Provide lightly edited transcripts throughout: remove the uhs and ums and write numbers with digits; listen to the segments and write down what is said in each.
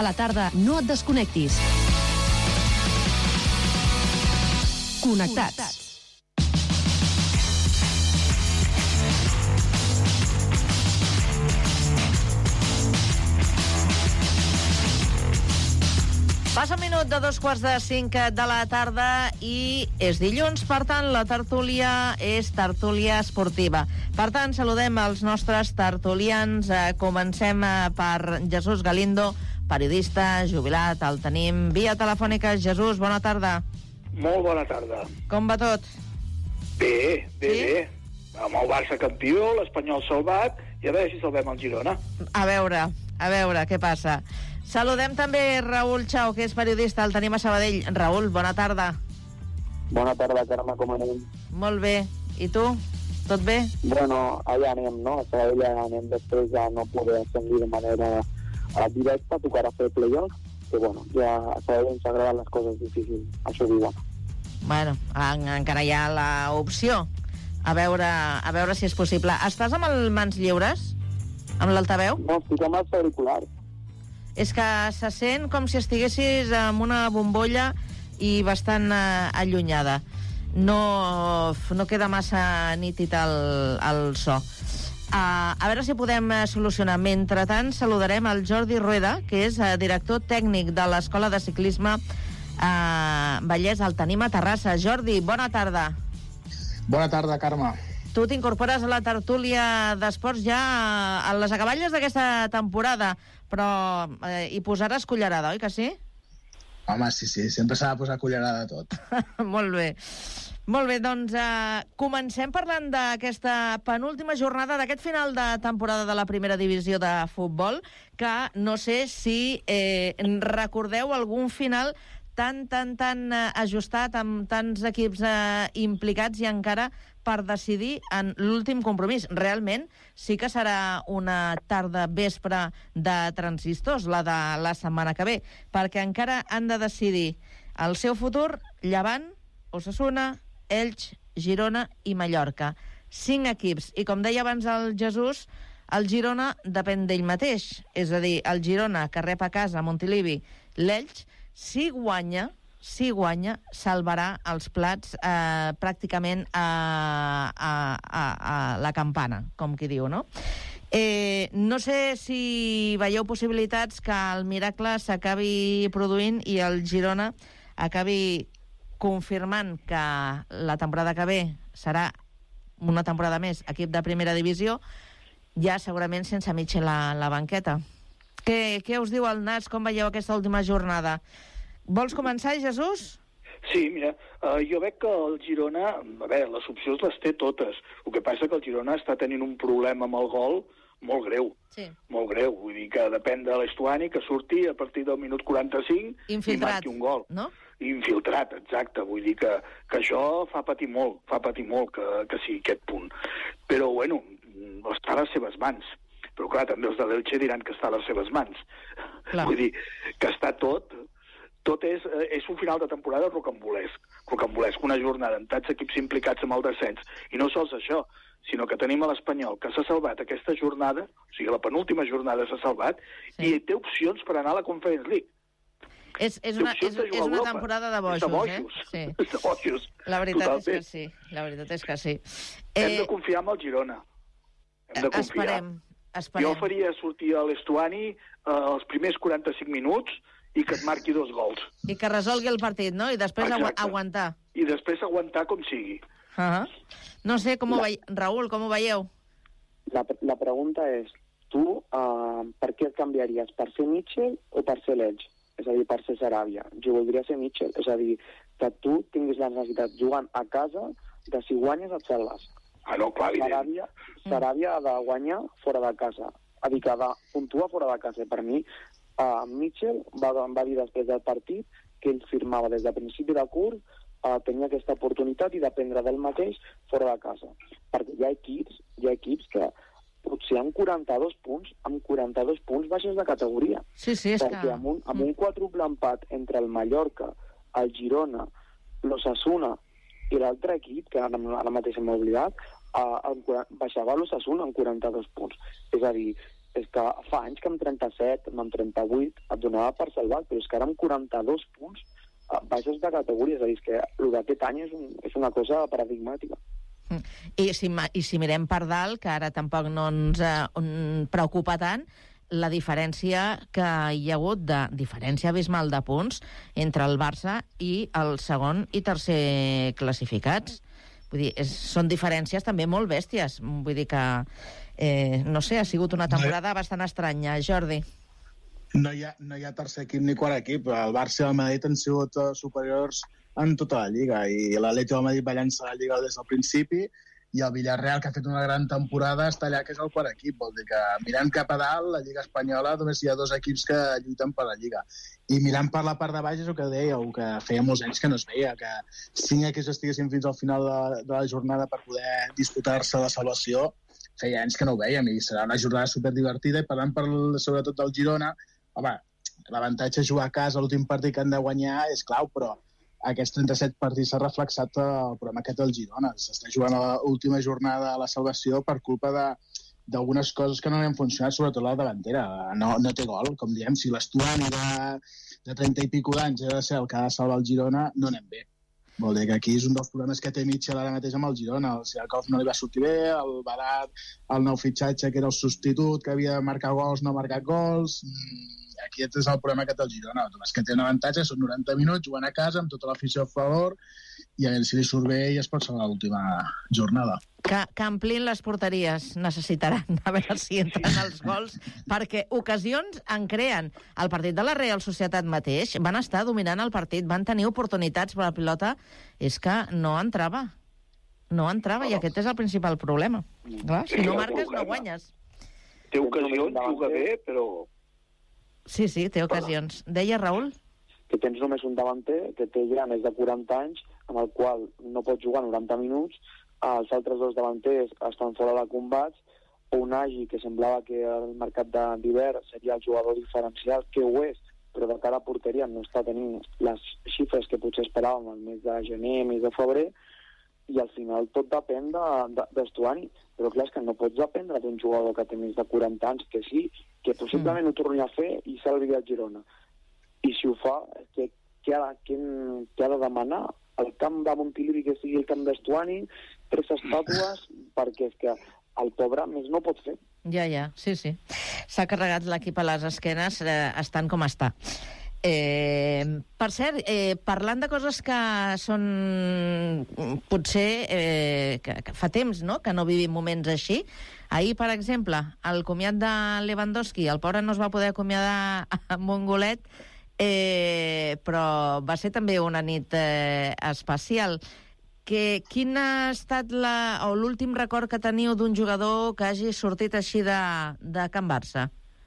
A la tarda, no et desconnectis. Connectats. Passa un minut de 4:45 de la tarda i és dilluns, per tant, la tertúlia és tertúlia esportiva. Per tant, saludem els nostres tertulians. Comencem per Jesús Galindo, periodista, jubilat, el tenim via telefònica. Jesús, bona tarda. Molt bona tarda. Com va tot? Bé. Amb el Barça campió, l'Espanyol salvat, i a veure si salvem el Girona. A veure què passa. Saludem també Raül Chao, que és periodista, el tenim a Sabadell. Raül, bona tarda. Bona tarda, Carme, com anem? Molt bé. I tu? Tot bé? Bueno, allà anem, no? A Sabadell ja anem després de no poder ascendir de manera directa, tocarà fer play-off, que bueno, ja a Sabadell ens agraden les coses difícils, això diuen. Bueno, encara hi ha l'opció. A veure si és possible. Estàs amb el mans lliures? Amb l'altaveu? No, estic amb els auriculars. És que se sent com si estiguessis amb una bombolla i bastant allunyada. No queda massa nítid el so. A veure si podem solucionar. Mentrestant, saludarem el Jordi Rueda, que és director tècnic de l'Escola de Ciclisme Vallès. El tenim a Terrassa. Jordi, bona tarda. Bona tarda, Carme. Tu t'incorpores a la tertúlia d'esports ja a les acaballes d'aquesta temporada, però hi posaràs cullerada, oi que sí? Home, sí, sempre s'ha de posar cullerada de tot. Molt bé, doncs comencem parlant d'aquesta penúltima jornada d'aquest final de temporada de la primera divisió de futbol, que no sé si recordeu algun final tan ajustat, amb tants equips implicats i encara per decidir en l'últim compromís. Realment sí que serà una tarda vespre de transistors, la de la setmana que ve, perquè encara han de decidir el seu futur Llevant, Osasuna, Elx, Girona i Mallorca. 5 equips, i com deia abans el Jesús, el Girona depèn d'ell mateix, és a dir, el Girona, que rep a casa Montilivi, l'Elx, si guanya, salvarà els plats pràcticament a la campana, com qui diu, no? No sé si veieu possibilitats que el miracle s'acabi produint i el Girona acabi confirmant que la temporada que ve serà una temporada més equip de primera divisió, ja segurament sense Mitchell a la banqueta. Què us diu el Nas? Com veieu aquesta última jornada? Vols començar, Jesús? Sí, mira, jo veig que el Girona, a veure, les opcions les té totes. El que passa que el Girona està tenint un problema amb el gol molt greu. Sí. Molt greu, vull dir que depèn de l'Estuani, que surti a partir del minut 45 i marqui un gol. No? Infiltrat, exacte. Vull dir que això fa patir molt que sigui aquest punt. Però, bueno, està a les seves mans. Però, clar, també els de l'Elche diran que està a les seves mans. Clar. Vull dir que està tot és un final de temporada rocambolesc, una jornada amb tants equips implicats amb el descens. I no sols això, sinó que tenim a l'Espanyol, que s'ha salvat aquesta jornada, o sigui, la penúltima jornada s'ha salvat, sí. I té opcions per anar a la Conference League. És una temporada de bojos, Sí. De bojos. La veritat és que sí. Hem de confiar en el Girona. Hem de confiar. Esperem. Jo faria sortir a l'Estuani els primers 45 minuts i que et marqui 2 gols. I que resolgui el partit, no? I després aguantar. I després aguantar com sigui. No sé, Raül, com ho veieu? La pregunta és, tu per què et canviaries? Per ser Mitchell o per ser l'Elx? És a dir, per ser Saràbia. Jo voldria ser Mitchell. És a dir, que tu tinguis la necessitat jugant a casa de si guanyes et salves. No, clar, Saràbia ha de guanyar fora de casa. Ha de dir que puntua fora de casa. Per mi, Mitchell va dir després del partit que ell firmava des de principi de curs, tenia aquesta oportunitat i dependre del mateix fora de casa. Perquè hi ha equips que potser amb 42 punts baixes de categoria. Sí, és perquè amb un quàdruple empat entre el Mallorca, el Girona, l'Osasuna i l'altre equip, que ara mateix m'he oblidat, baixava l'Osasuna amb 42 punts. És a dir, és que fa anys que amb 37, amb 38 et donava per salvat, però és que ara amb 42 punts baixes de categoria, és a dir, que el d'aquest any és una cosa paradigmàtica. I si mirem per dalt, que ara tampoc no ens preocupa tant, la diferència que hi ha hagut de diferència abismal de punts entre el Barça i el segon i tercer classificats. Vull dir, són diferències també molt bèsties. Vull dir que, no sé, ha sigut una temporada bastant estranya. Jordi. No hi ha tercer equip ni quart equip. El Barça i el Madrid han sigut superiors en tota la Lliga, i l'Atlètico de Madrid va llançar la Lliga des del principi, i el Villarreal, que ha fet una gran temporada, està allà, que és el quart equip. Vol dir que mirant cap a dalt, la Lliga Espanyola, només hi ha 2 equips que lluiten per la Lliga. I mirant per la part de baix és el que deia, el que feia molts anys que no es veia, que 5 equips estiguessin fins al final de la jornada per poder disputar-se la salvació, feia anys que no ho veiem, i serà una jornada superdivertida. I parlant sobretot del Girona, home, l'avantatge de jugar a casa, l'últim partit que han de guanyar és clau, però aquests 37 partits s'ha reflexat el problema aquest del Girona. S'està jugant a l'última jornada a la salvació per culpa d'algunes coses que no han funcionat, sobretot la davantera. No té gol, com diem. Si l'Estuani de 30 i pico d'anys ha de ser el que ha de salvar el Girona, no anem bé. Vol dir que aquí és un dels problemes que té Mitchell ara mateix amb el Girona. El Siakov no li va sortir bé, el Barat, el nou fitxatge, que era el substitut, que havia de marcar gols, no ha marcat gols. Aquest és el problema que té el Girona. És que té un avantatge, són 90 minuts, jugant a casa, amb tota l'afició a favor, i a veure si li surt bé i es pot salvar l'última jornada. Que amplin les porteries necessitaran, a veure si entren els gols, perquè ocasions en creen. El partit de la Real Societat mateix van estar dominant el partit, van tenir oportunitats, però la pilota és que no entrava. No entrava, i aquest és el principal problema. Clar, si no marques, no guanyes. Té ocasions, juga bé, però... Sí, té ocasions. Deia, Raül? Que tens només un davanter que té ja més de 40 anys, amb el qual no pot jugar 90 minuts, els altres 2 davanters estan fora de combats, Unagi, que semblava que el mercat d'hivern seria el jugador diferencial, que ho és, però de cara a porteria no està tenint les xifres que potser esperàvem al mes de gener, mes de febrer, i al final tot depèn d'Estuani. Però clar, és que no pots dependre d'un jugador que té més de 40 anys, que sí, que possiblement ho torni a fer i salvi el Girona. I si ho fa, què ha de demanar? El camp de Montilivi, que sigui el camp d'Estuani, 3 estàtues, perquè és que el pobre més no pot fer. Ja, sí. S'ha carregat l'equip a les esquenes, estant com està. Per cert, parlant de coses que són potser que fa temps, no?, que no vivim moments així. Ahir, per exemple, el comiat de Lewandowski, el pobre no es va poder acomiadar amb un golet, però va ser també una nit especial. Quin ha estat l'últim record que teniu d'un jugador que hagi sortit així de Can Barça?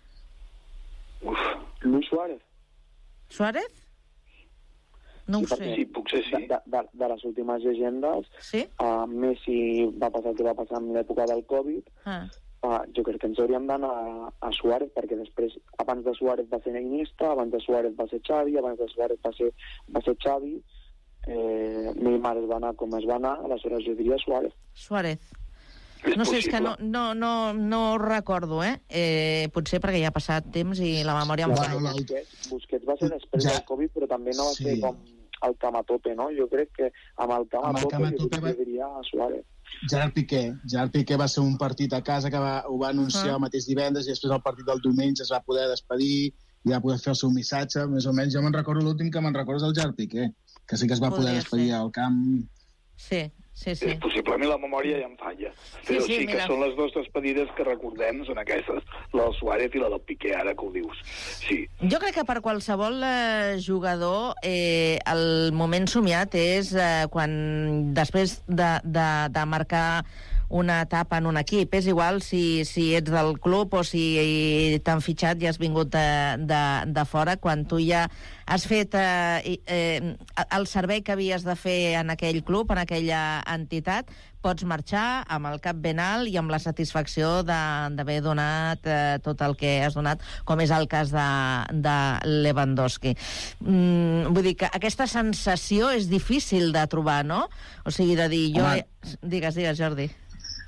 Luis Suárez. Suárez? No ho sé. Sí, puc ser sí. De les últimes llegendes, sí? Messi va passar el que va passar en l'època del Covid. Jo crec que ens hauríem d'anar a Suárez, perquè després, abans de Suárez va ser Iniesta, abans de Suárez va ser Xavi, abans de Suárez va ser Xavi, Neymar es va anar com es va anar, aleshores jo diria Suárez. Suárez. No sé, és que no ho recordo, potser perquè ja ha passat temps i la memòria em falla. Busquets va ser després del Covid, però també no va ser com el camatope, no? Jo crec que amb el camatope jo diria Suárez. Gerard Piqué va ser un partit a casa que ho va anunciar el mateix divendres, i després el partit del diumenge es va poder despedir i va poder fer el seu missatge. Més o menys jo me'n recordo, l'últim que me'n recordo és el Gerard Piqué, que sí que es va poder despedir al camp. Sí. Possiblement la memòria ja em falla. Però sí que són les 2 despedides que recordem, són aquestes, la del Suárez i la del Piqué, ara que ho dius. Sí. Jo crec que per qualsevol jugador el moment somiat és quan després de marcar una etapa en un equip. És igual si ets del club o si t'han fitxat i has vingut de fora, quan tu ja has fet el servei que havies de fer en aquell club, en aquella entitat, pots marxar amb el cap ben alt i amb la satisfacció d'haver donat tot el que has donat, com és el cas de Lewandowski. Vull dir que aquesta sensació és difícil de trobar, no? O sigui, de dir... Digues, Jordi.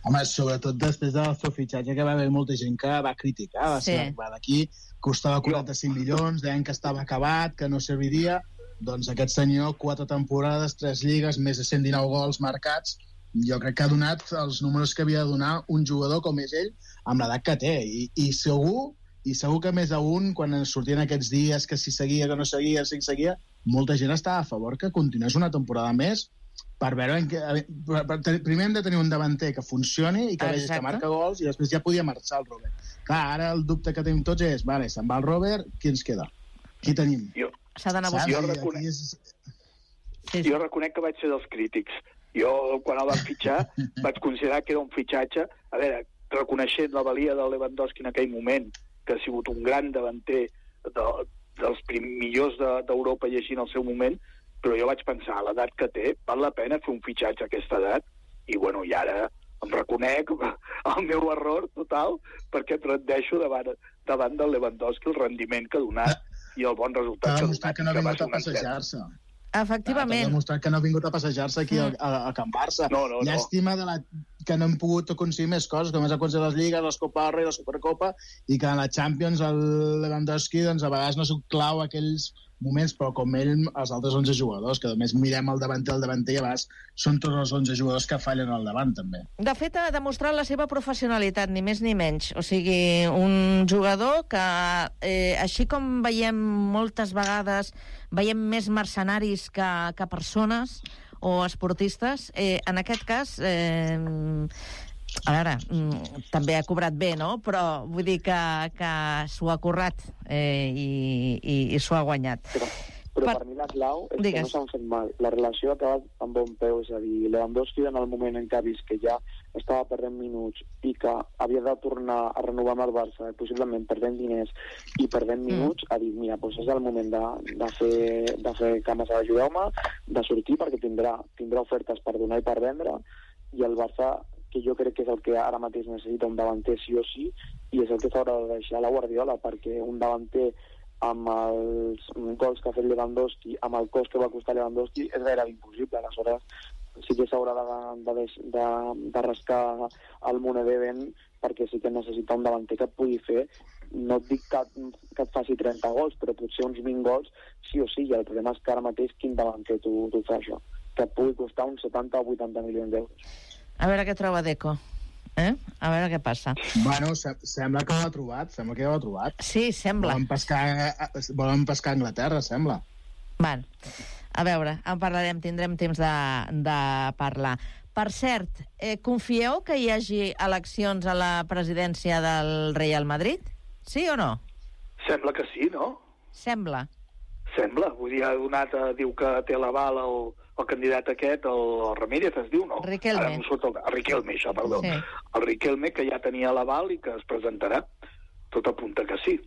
Home, sobretot després del seu fitxatge, que va haver molta gent que va criticar. Va d'aquí, costava 45 milions, deien que estava acabat, que no serviria. Doncs aquest senyor, 4 temporades, 3 lligues, més de 119 gols marcats, jo crec que ha donat els números que havia de donar un jugador com és ell, amb l'edat que té. I segur que més d'un, quan sortien aquests dies que si seguia, que no seguia, si seguia, molta gent estava a favor que continués una temporada més per veure... Primer hem de tenir un davanter que funcioni i que vegi que marca gols i després ja podia marxar el Robert. Clar, ara el dubte que tenim tots és, vale, se'n va el Robert, qui ens queda? Qui tenim? S'ha de negociar. Jo reconec que vaig ser dels crítics. Jo, quan el van fitxar, vaig considerar que era un fitxatge... A veure, reconeixent la valia de Lewandowski en aquell moment, que ha sigut un gran davanter dels millors d'Europa llegint el seu moment, però jo vaig pensar, a l'edat que té, val la pena fer un fitxatge a aquesta edat? I bueno, i ara em reconec el meu error total, perquè et rendeixo davant del Lewandowski el rendiment que ha donat i el bon resultat que ha donat. Que no ha vingut a passejar-se. Efectivament. Ha demostrat que no ha vingut a passejar-se aquí a Can Barça. Llàstima que no hem pogut aconseguir més coses, com és aconseguir les lligues, les Copa del Rei, la Supercopa, i que en la Champions el Lewandowski doncs, a vegades no s'ho clau aquells moments, però com ell, els altres 11 jugadors, que només mirem el davanter i a vegades són tots els 11 jugadors que fallen al davant, també. De fet, ha demostrat la seva professionalitat, ni més ni menys. O sigui, un jugador que, així com veiem moltes vegades, veiem més mercenaris que persones o esportistes, en aquest cas... A veure, també ha cobrat bé, no? Però vull dir que s'ho ha currat i s'ho ha guanyat. Però per mi la clau és que no s'han fet mal. La relació ha acabat amb bon peu, és a dir, Lewandowski en el moment en què ha vist que ja estava perdent minuts i que havia de tornar a renovar amb el Barça, possiblement perdent diners i perdent minuts, ha dit, mira, doncs és el moment de fer cames a ajudar-me, de sortir, perquè tindrà ofertes per donar i per vendre, i el Barça, que jo crec que és el que ara mateix necessita un davanter sí o sí, i és el que s'haurà de deixar la Guardiola, perquè un davanter amb els gols que ha fet Lewandowski, amb el cost que va costar Lewandowski, és gairebé impossible. Aleshores, sí que s'haurà de rascar el moneder ben, perquè sí que necessita un davanter que et pugui fer, no et dic que et faci 30 gols, però potser uns 20 gols sí o sí, i el problema és que ara mateix quin davanter tu fa això, que et pugui costar uns 70 o 80 milions d'euros. A veure què troba Deco. A veure què passa. Bueno, sembla que ho ha trobat. Sí, sembla. Volen pescar a Anglaterra, sembla. Bueno, a veure, en parlarem, tindrem temps de parlar. Per cert, confieu que hi hagi eleccions a la presidència del Real Madrid? Sí o no? Sembla que sí, no? Sembla. Vull dir, diu que té l'aval el candidat aquest, el Ramírez, es diu, no? Riquelme. Ara no surt el Riquelme, això, perdó. Sí. El Riquelme, que ja tenia l'aval i que es presentarà. Tot apunta que sí.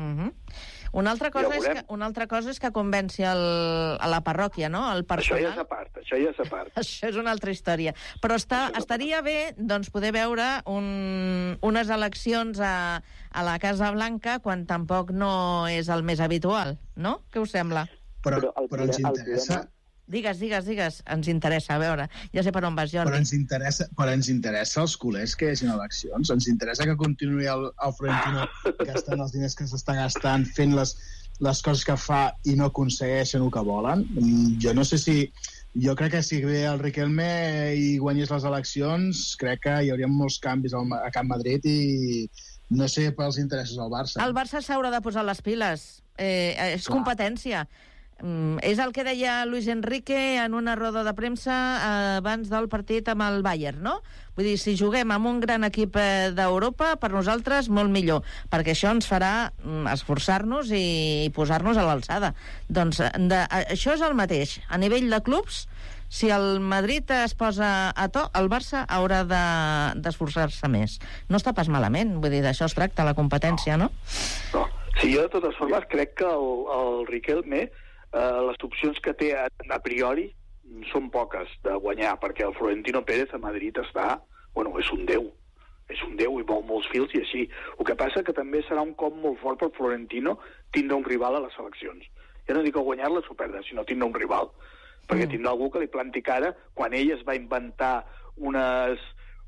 Una altra cosa és que convenci a la parròquia, no? El personal. Això ja és a part. Això és una altra història. Però estaria bé doncs, poder veure unes eleccions a la Casa Blanca quan tampoc no és el més habitual, no? Què us sembla? Però ens interessa... Digues, ens interessa, a veure, ja sé per on vas, Jordi. Però ens interessa els culers que hi hagin eleccions, ens interessa que continuï el Florentino gastant els diners que s'està gastant, fent les coses que fa i no aconsegueixen el que volen. Jo no sé si... Jo crec que si ve el Riquelme i guanyés les eleccions, crec que hi hauria molts canvis a Can Madrid i no sé pels interessos del Barça. El Barça s'haurà de posar les piles. És competència. És el que deia Luis Enrique en una roda de premsa abans del partit amb el Bayern, no? Vull dir, si juguem amb un gran equip d'Europa, per nosaltres molt millor, perquè això ens farà esforçar-nos i posar-nos a l'alçada. Doncs això és el mateix. A nivell de clubs, si el Madrid es posa a to, el Barça haurà d'esforçar-se més. No està pas malament, vull dir, d'això es tracta la competència, no? No. Sí, jo de totes formes crec que el Riquelme les opcions que té a priori són poques de guanyar, perquè el Florentino Pérez a Madrid està... Bueno, és un déu i mou molts fils i així. El que passa que també serà un cop molt fort per Florentino tindre un rival a les seleccions. Ja no dic guanyar-les o perdre, sinó tindre un rival. Perquè tindrà algú que li planti cara quan ell es va inventar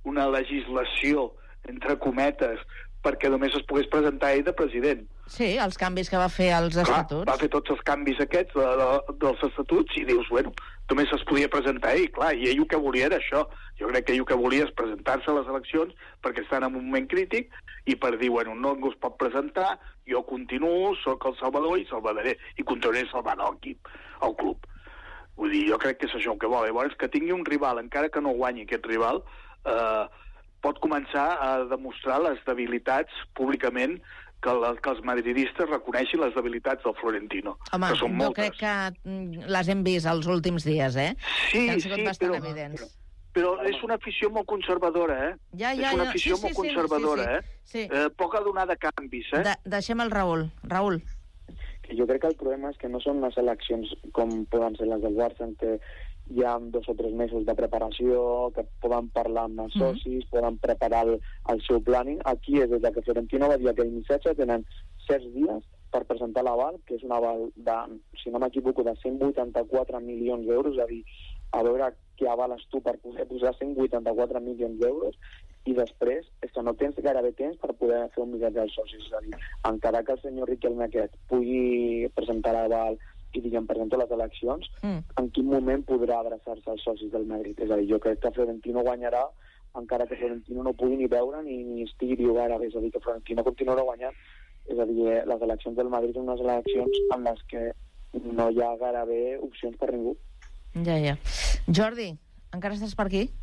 una legislació, entre cometes, perquè només es pogués presentar ell de president. Sí, els canvis que va fer als estatuts. Va fer tots els canvis aquests dels estatuts i dius, bueno, només es podia presentar ell, clar, i ell el que volia era això. Jo crec que ell el que volia és presentar-se a les eleccions perquè estan en un moment crític i per dir, bueno, no ningú es pot presentar, jo continuo, sóc el salvador i salvaré, i continuaré salvant l'equip, el club. Vull dir, jo crec que és això el que vol. Llavors, que tingui un rival, encara que no guanyi aquest rival, pot començar a demostrar les debilitats públicament, que els madridistes reconeixin les debilitats del Florentino. Home, que són moltes. Jo crec que les hem vist els últims dies, Sí, que han sigut bastant evidents. Però és una afició molt conservadora, És una afició molt conservadora, Sí. Poc a donar de canvis, Deixem el Raül. Raül. Que jo crec que el problema és que no són unes eleccions com poden ser les del Barça, en què hi ha 2 o 3 mesos de preparació, que poden parlar amb els socis, poden preparar el seu planning. Aquí és des que Florentino va dir aquell missatge, tenen 7 dies per presentar l'aval, que és un aval de, si no m'equivoco, de 184 milions d'euros, és a dir, a veure què avales tu per poder posar 184 milions d'euros, i després és que no tens gairebé temps per poder fer un missatge als socis. És a dir, encara que el senyor Riquelme aquest pugui presentar l'aval i diguem, presento les eleccions, en quin moment podrà adreçar-se als socis del Madrid? És a dir, jo crec que Florentino guanyarà encara que Florentino no pugui ni veure ni estigui viu gairebé. És a dir, que Florentino continuarà guanyant. És a dir, les eleccions del Madrid són unes eleccions en les que no hi ha gairebé opcions per ningú. Ja. Jordi, encara estàs per aquí?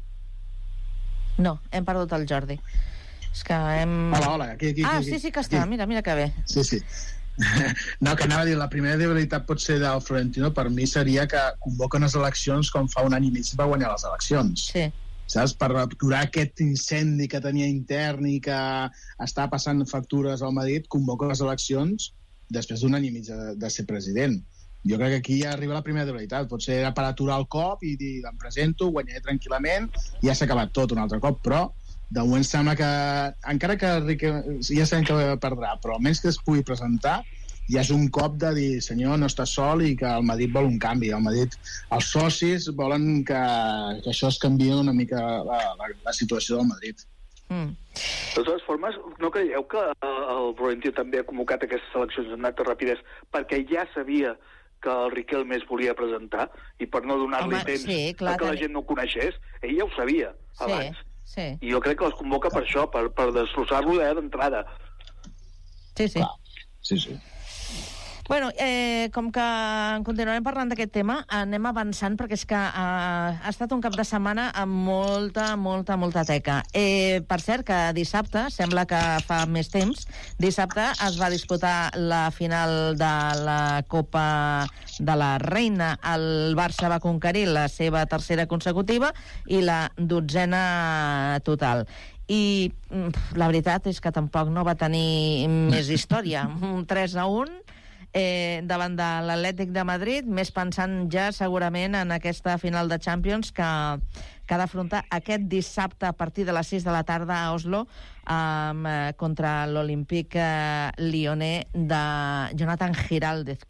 No, hem perdut el Jordi. És que hem... Hola, aquí. Sí que està, mira que bé. Sí. No, que anava a dir, la primera debilitat pot ser del Florentino, per mi seria que convoca unes eleccions com fa un any i mig va guanyar les eleccions. Sí. Saps? Per aturar aquest incendi que tenia intern i que està passant factures al Madrid, convoca les eleccions després d'un any i mig de ser president. Jo crec que aquí ja arriba la primera debilitat. Potser era per aturar el cop i dir, em presento, guanyaré tranquil·lament, i ja s'ha acabat tot un altre cop, però de moment sembla que, encara que ja sabem que perdrà, però almenys que es pugui presentar, ja és un cop de dir, senyor, no està sol i que el Madrid vol un canvi. El Madrid, els socis volen que això es canvia una mica la situació del Madrid. De totes formes, no creieu que el Florentino també ha convocat aquestes eleccions en acte rapidesa perquè ja sabia que el Riquelme es volia presentar i per no donar-li temps que la gent no ho coneixés? Ell ja ho sabia abans. Sí. I jo crec que els convoca per això, per destrossar-lo d'entrada. Sí. Sí. Bueno, com que continuarem parlant d'aquest tema, anem avançant perquè és que ha estat un cap de setmana amb molta teca. Per cert, que dissabte, sembla que fa més temps, dissabte es va disputar la final de la Copa de la Reina. El Barça va conquerir la seva tercera consecutiva i la 12ª total. I la veritat és que tampoc no va tenir més història. 3-1 davant de l'Atlètic de Madrid, més pensant ja segurament en aquesta final de Champions que ha d'afrontar aquest dissabte a partir de les 6 de la tarda a Oslo contra l'Olympique Lyonnais de Jonathan Giraldez.